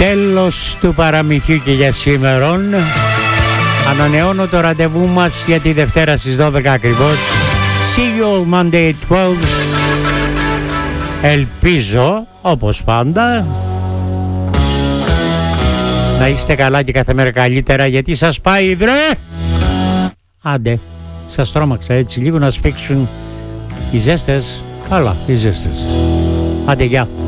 Τέλος του παραμυθιού και για σήμερον. Ανανεώνω το ραντεβού μας για τη Δευτέρα στις 12 ακριβώς. See you all Monday at 12. Ελπίζω, όπως πάντα, να είστε καλά και κάθε μέρα καλύτερα, γιατί σας πάει βρε! Άντε, σας τρόμαξα έτσι λίγο να σφίξουν οι ζέστες. Καλά, οι ζέστες. Άντε, γεια.